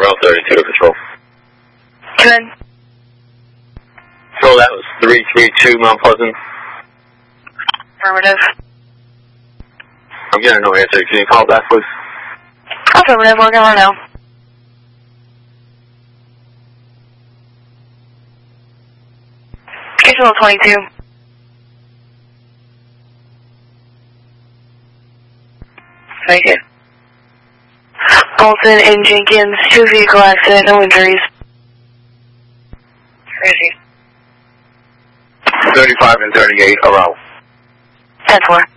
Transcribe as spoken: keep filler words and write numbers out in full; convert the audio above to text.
Route thirty-two to Control. Come in. So that was three three two Mount Pleasant. Affirmative. I'm getting no answer. Can you call back, please? Affirmative, working on now. Schedule twenty-two. Make it. Bolton and Jenkins, two vehicle accident, no injuries. Crazy. thirty-five and thirty-eight around. ten four.